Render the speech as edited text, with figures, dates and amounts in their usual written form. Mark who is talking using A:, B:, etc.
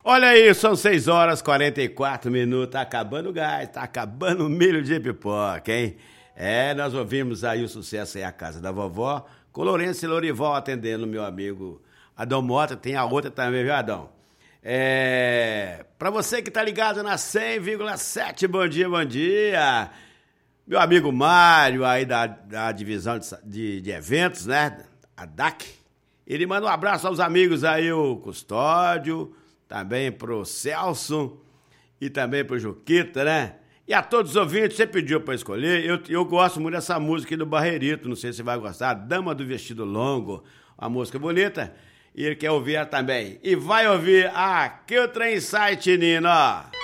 A: Olha aí, são 6 horas e 44 minutos, tá acabando o gás, tá acabando o milho de pipoca, hein? Nós ouvimos aí o sucesso aí, A Casa da Vovó, com Lourenço e Lorival atendendo o meu amigo Adão Mota, tem a outra também, viu, Adão? Pra você que tá ligado na 100,7, bom dia, bom dia. Meu amigo Mário aí da divisão de eventos, né, a DAC, ele manda um abraço aos amigos aí, o Custódio, também pro Celso e também pro Juquita, né? E a todos os ouvintes, você pediu pra escolher, eu gosto muito dessa música aqui do Barreirito, não sei se você vai gostar, Dama do Vestido Longo, uma música bonita, e ele quer ouvir ela também. E vai ouvir aqui o Trem Site, Nino, ó.